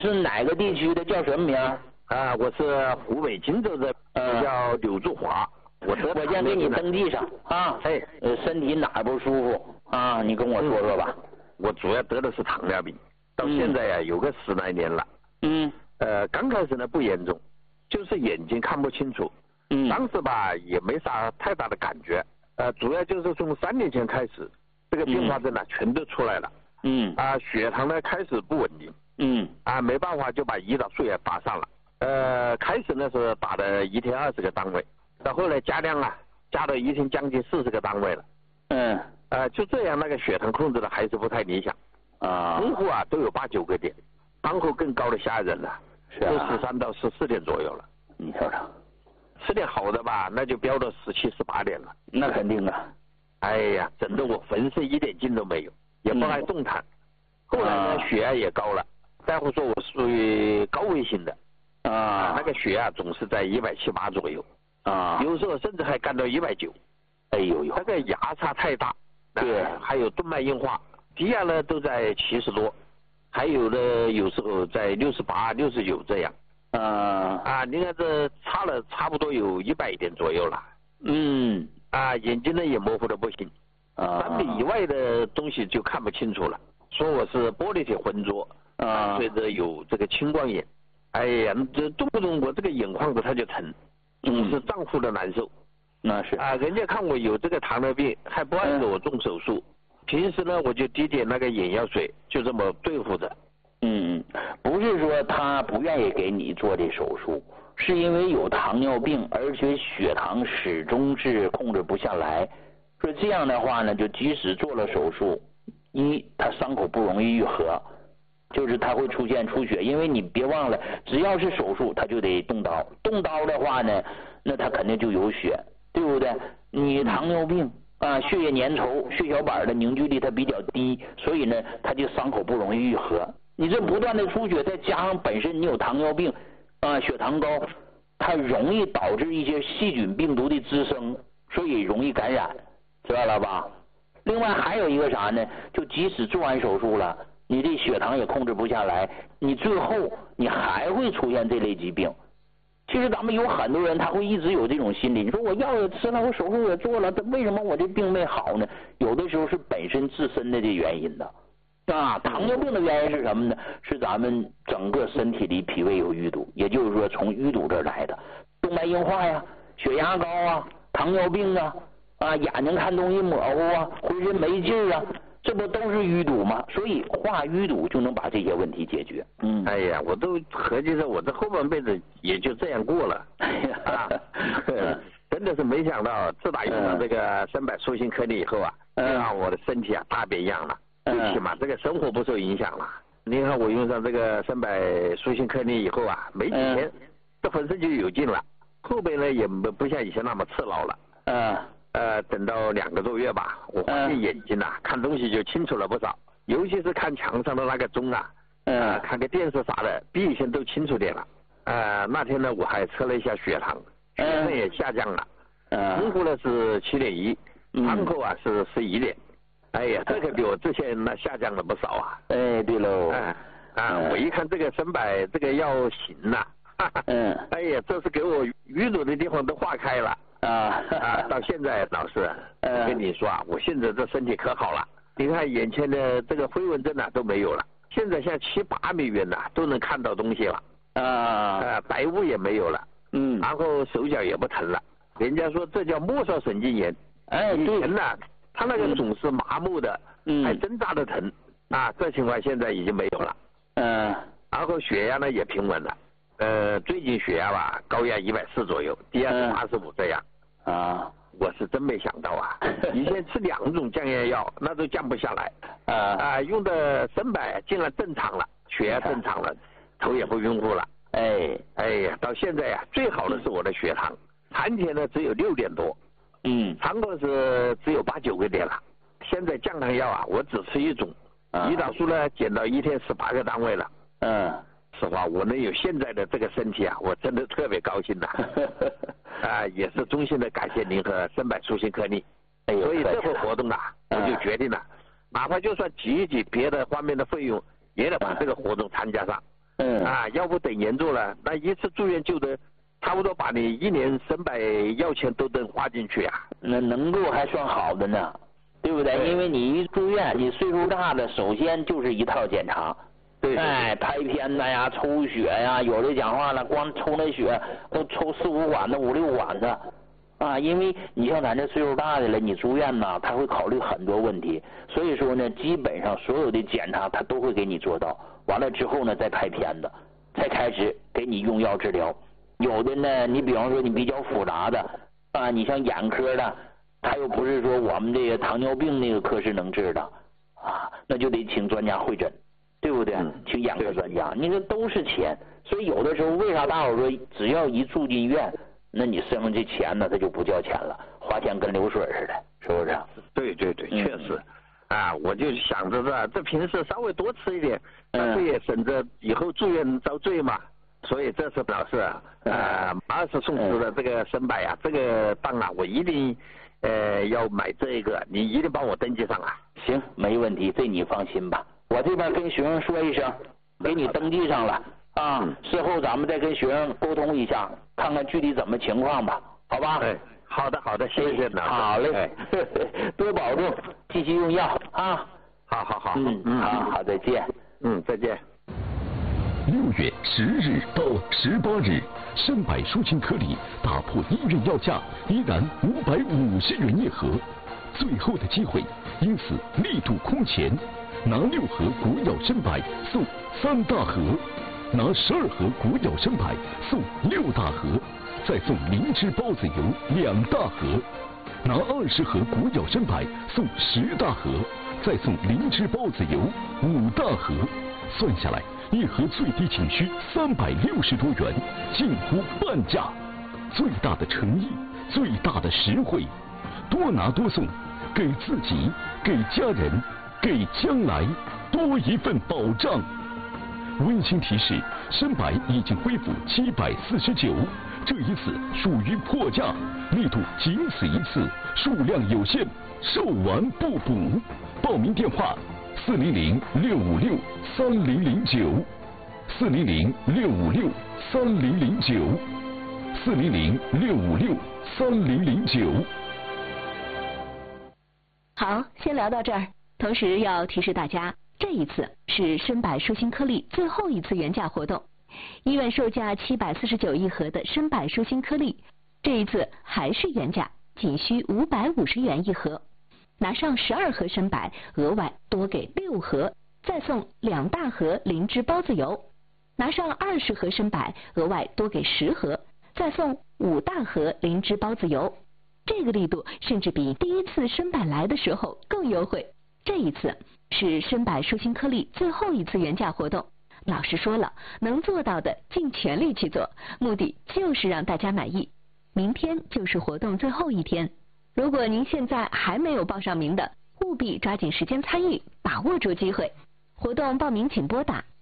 是哪个地区的？叫什么名？ 我是湖北荆州的，叫柳祝华。我先给你登记上啊。身体哪儿不舒服啊？你跟我说说吧。 我主要得的是糖尿病，到现在呀有个10来年了。刚开始呢不严重，就是眼睛看不清楚。当时吧也没啥太大的感觉。主要就是从3年前开始，这个并发症呢全都出来了。血糖呢开始不稳定。没办法就把胰岛素也打上了。开始呢是打的1天20个单位，到后来加量啊，加到1天将近40个单位了。就这样那个血糖控制的还是不太理想。中午都有8、9个点，饭后更高的吓人了，都13到14点左右了。 你瞅瞅， 吃点好的吧，那就飙到17、18点了。 那肯定啊。 哎呀，整得我浑身一点劲都没有，也不爱动弹。后来呢，血压也高了，大夫说我属于高危型的。那个血压总是在170、180左右。有时候甚至还干到190。 哎呦呦， 那个压差太大。 对， 还有动脉硬化，低压呢都在70多，还有的有时候在68、69这样。你看这差不多有100点左右了。眼睛呢也模糊的不行，3米以外的东西就看不清楚了。说我是玻璃体浑浊，随着有这个青光眼。哎呀，这动不动我这个眼眶子它就疼，总是胀乎的难受。 那是人家看我有这个糖尿病，还不按着我动手术。平时呢我就滴点那个眼药水，就这么对付着。 不是说他不愿意给你做这手术，是因为有糖尿病，而且血糖始终是控制不下来。说这样的话呢，就即使做了手术，他伤口不容易愈合，就是他会出现出血。因为你别忘了，只要是手术，他就得动刀。动刀的话呢，那他肯定就有血，对不对？你糖尿病血液粘稠，血小板的凝聚力它比较低，所以呢，它就伤口不容易愈合。你这不断的出血，再加上本身你有糖尿病，血糖高，它容易导致一些细菌病毒的滋生，所以容易感染，知道了吧？另外还有一个啥呢？就即使做完手术了，你这血糖也控制不下来，你最后你还会出现这类疾病。其实咱们有很多人他会一直有这种心理，你说我药也吃了，我手术也做了，为什么我这病没好呢？有的时候是本身自身的这原因的。糖尿病的原因是什么呢？是咱们整个身体里脾胃有淤堵，也就是说从淤堵这儿来的。动脉硬化呀，血压高啊，糖尿病眼睛看东西模糊浑身没劲这不都是淤堵吗？所以化淤堵就能把这些问题解决。 哎呀，我都合计着我这后半辈子也就这样过了。真的是没想到，自打用了这个300舒心颗粒以后让我的身体大变样了。最起码这个生活不受影响了。你看我用上这个300舒心颗粒以后没几天，这浑身就有劲了，后背呢也不像以前那么刺挠了。等到2个多月吧，我发现眼睛看东西就清楚了不少，尤其是看墙上的那个钟看个电视啥的，比以前都清楚点了。那天呢我还测了一下血糖，血糖也下降了，中午呢是7.1，餐后是11点。哎呀，这个比我之前下降了不少对喽。 我一看这个300这个药行哎呀，这是给我淤堵的地方都化开了。到现在老师，我跟你说我现在这身体可好了。你看眼前的这个飞蚊症都没有了，现在像7、8米远都能看到东西了。白雾也没有了。然后手脚也不疼了。人家说这叫末梢神经炎。以前他那个总是麻木的，还挣扎的疼这情况现在已经没有了。然后血压呢也平稳了。最近血压高压140左右，低压是85这样。我是真没想到以前吃2种降压药那都降不下来。用的300竟然正常了，血压正常了，头也不晕乎了。哎呀，到现在最好的是我的血糖，餐前呢只有6点多。餐后是只有8、9个点了。现在降糖药我只吃1种，胰岛素呢减到1天18个单位了。实话，我能有现在的这个身体我真的特别高兴也是衷心的感谢您和300舒心颗粒。所以这个活动我就决定了，哪怕就算挤一挤别的方面的费用，也得把这个活动参加上。 要不等严重了，那一次住院就得差不多把你1年身百药钱都得花进去啊。 那能够还算好的呢，对不对？因为你一住院，你岁数大的，首先就是一套检查。 对， 拍片子呀，抽血呀，有的讲话了，光抽那血都抽4、5管的、5、6管的，因为你像咱这岁数大的了，你住院呢，他会考虑很多问题，所以说呢，基本上所有的检查他都会给你做到，完了之后呢，再拍片子，才开始给你用药治疗。有的呢，你比方说你比较复杂的你像眼科的，他又不是说我们这个糖尿病那个科室能治的那就得请专家会诊。对不对？请眼科专家，你说都是钱，所以有的时候为啥大伙说只要一住进院，那你身上这钱呢，它就不叫钱了，花钱跟流水似的，是不是？ 对，确实。我就想着这平时稍微多吃一点，但是也省着以后住院遭罪嘛。所以这次表示马尔斯送出的这个身百这个档我一定要买这个，你一定帮我登记上啊。 行，没问题，这你放心吧。我这边跟学生说一声，给你登记上了事后咱们再跟学生沟通一下，看看具体怎么情况吧，好吧？ 好的，谢谢老师。 好嘞，多保重，继续用药好。 好，再见。 再见。 6月10日到18日，身百舒轻颗粒打破医院药价，依然550元一盒，最后的机会，因此力度空前。拿6盒国药身百送3大盒，拿12盒国药身百送6大盒，再送灵芝孢子油2大盒，拿20盒国药身百送10大盒，再送灵芝孢子油5大盒，算下来一盒最低仅需360多元，近乎半价。最大的诚意，最大的实惠，多拿多送，给自己，给家人，给将来多一份保障。温馨提示：身百已经恢复749，这一次属于破价，力度仅此一次，数量有限，售完不补。报名电话：400-656-3009，400-656-3009。 好，先聊到这儿。同时要提示大家，这一次是身百舒心颗粒最后一次原价活动。医院售价749一盒的身百舒心颗粒，这一次还是原价，仅需550元一盒。拿上12盒身百，额外多给6盒，再送2大盒灵芝孢子油。拿上20盒身百，额外多给10盒，再送5大盒灵芝孢子油。这个力度甚至比第一次身百来的时候更优惠。这一次是身百舒心颗粒最后一次原价活动，老师说了，能做到的尽全力去做，目的就是让大家满意。明天就是活动最后一天，如果您现在还没有报上名的，务必抓紧时间参与，把握住机会。活动报名请拨打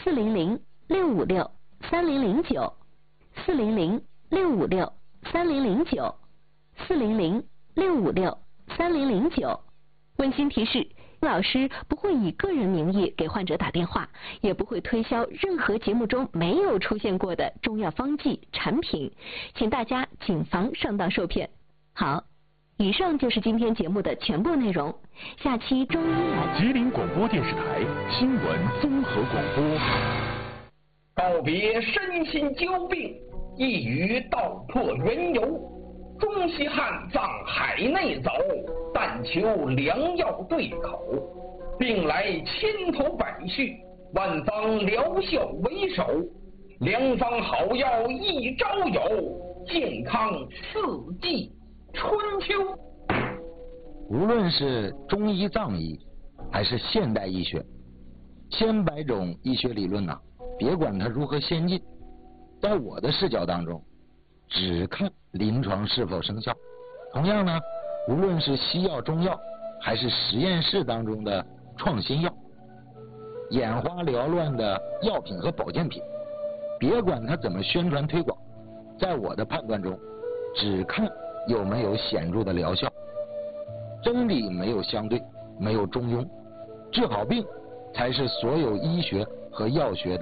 400-656-3009，400-656-3009，400-656-3009。温馨提示：老师不会以个人名义给患者打电话，也不会推销任何节目中没有出现过的中药方剂产品，请大家谨防上当受骗。好，以上就是今天节目的全部内容，下期中医来。 吉林广播电视台新闻综合广播。 告别身心交病，一语道破缘由。中西汉藏海内走，但求良药对口。病来千头百绪，万方疗效为首。良方好药一朝有，健康四季春秋。 无论是中医藏医还是现代医学，千百种医学理论别管它如何先进，在我的视角当中只看临床是否生效。同样呢，无论是西药中药还是实验室当中的创新药，眼花缭乱的药品和保健品，别管它怎么宣传推广，在我的判断中只看有没有显著的疗效。真理没有相对，没有中庸，治好病才是所有医学和药学的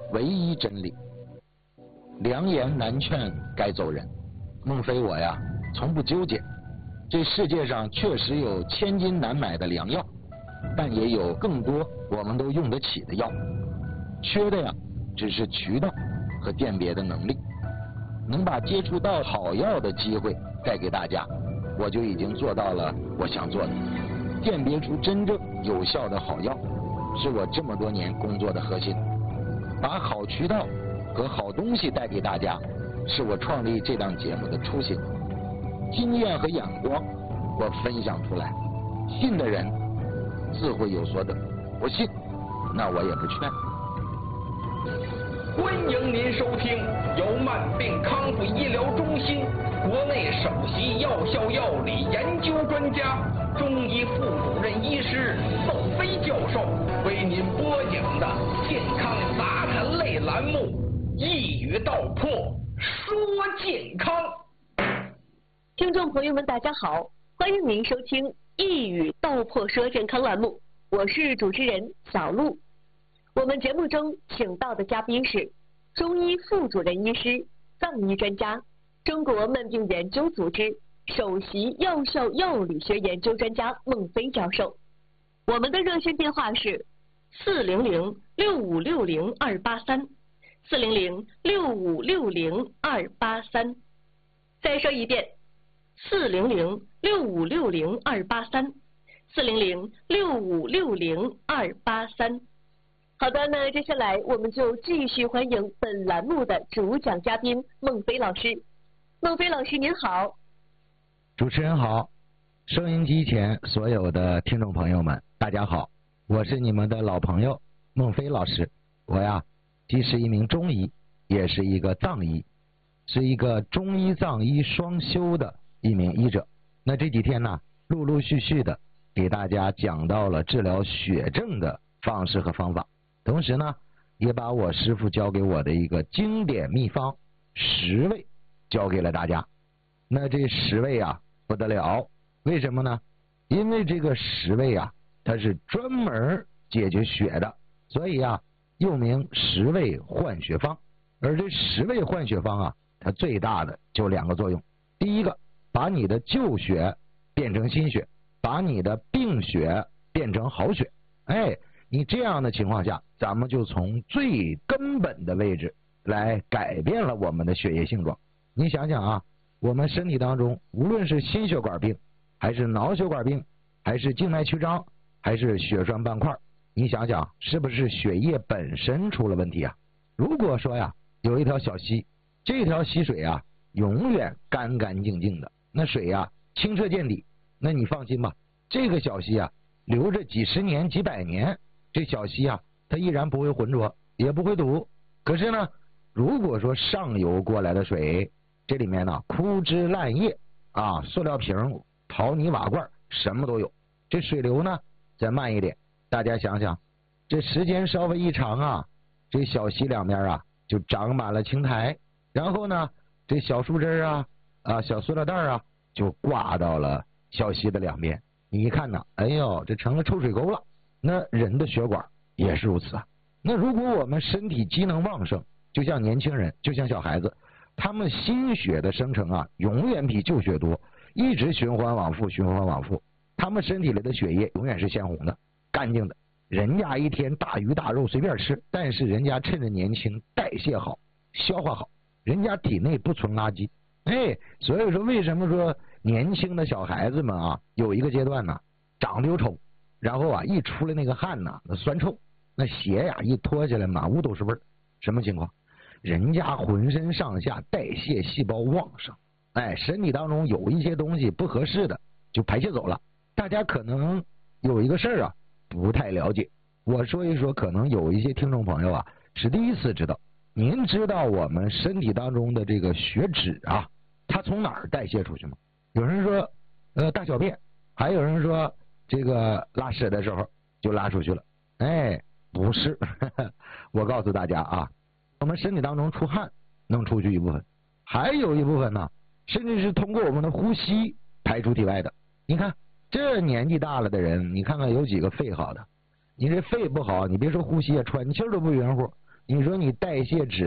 唯一真理。良言难劝该走人。孟非我呀，从不纠结。这世界上确实有千金难买的良药，但也有更多我们都用得起的药。缺的呀，只是渠道和鉴别的能力。能把接触到好药的机会带给大家，我就已经做到了我想做的。鉴别出真正有效的好药，是我这么多年工作的核心。把好渠道和好东西带给大家，是我创立这档节目的初心。经验和眼光我分享出来，信的人自会有所得，不信那我也不劝。 欢迎您收听由慢病康复医疗中心国内首席药效药理研究专家、中医副主任医师孟非教授为您播讲的健康杂谈类栏目《一语道破说健康》。 听众朋友们，大家好，欢迎您收听《一语道破说健康》栏目，我是主持人小璐。我们节目中请到的嘉宾是中医副主任医师、藏医专家、中国慢病研究组织首席药效药理学研究专家孟非教授。我们的热线电话是400-6560-283，400-6560-283。再说一遍，400-6560-283，400-6560-283。好的，那接下来我们就继续欢迎本栏目的主讲嘉宾孟非老师。孟非老师您好。 主持人好，收音机前所有的听众朋友们大家好，我是你们的老朋友孟非老师。我呀既是一名中医，也是一个藏医，是一个中医藏医双修的一名医者。那这几天呢，陆陆续续的给大家讲到了治疗血症的方式和方法，同时呢也把我师父教给我的一个经典秘方10味教给了大家。那这10味啊不得了，为什么呢？因为这个10味啊它是专门解决血的，所以啊又名10味换血方。而这10味换血方啊，它最大的就2个作用。第一个，把你的旧血变成新血，把你的病血变成好血。你这样的情况下，咱们就从最根本的位置来改变了我们的血液性状。你想想啊，我们身体当中无论是心血管病，还是脑血管病，还是静脉曲张，还是血栓斑块，你想想是不是血液本身出了问题啊？如果说呀有一条小溪，这条溪水啊永远干干净净的，那水啊清澈见底，那你放心吧，这个小溪啊流着几十年几百年，这小溪啊它依然不会浑浊，也不会堵。可是呢，如果说上游过来的水，这里面呢枯枝烂叶啊，塑料瓶、陶泥瓦罐什么都有，这水流呢再慢一点，大家想想，这时间稍微一长啊，这小溪两边啊就长满了青苔，然后呢这小树枝啊小塑料袋啊就挂到了小溪的两边。你一看呢，哎呦，这成了臭水沟了。那人的血管也是如此啊。那如果我们身体机能旺盛，就像年轻人，就像小孩子，他们新血的生成啊永远比旧血多，一直循环往复，循环往复，他们身体里的血液永远是鲜红的、干净的。人家一天大鱼大肉随便吃，但是人家趁着年轻代谢好、消化好，人家体内不存垃圾。所以说为什么说年轻的小孩子们啊有一个阶段呢长得又丑，然后啊一出来那个汗呢那酸臭，那鞋呀一脱下来满屋都是味儿。什么情况？人家浑身上下代谢细胞旺盛，身体当中有一些东西不合适的就排泄走了。大家可能有一个事儿啊不太了解，我说一说，可能有一些听众朋友啊是第一次知道。您知道我们身体当中的这个血脂啊它从哪儿代谢出去吗？有人说大小便，还有人说这个拉屎的时候就拉出去了。不是我告诉大家啊，我们身体当中出汗能出去一部分，还有一部分呢甚至是通过我们的呼吸排出体外的。你看这年纪大了的人，你看看有几个肺好的，你这肺不好，你别说呼吸啊，喘气都不匀乎。 你说你代谢脂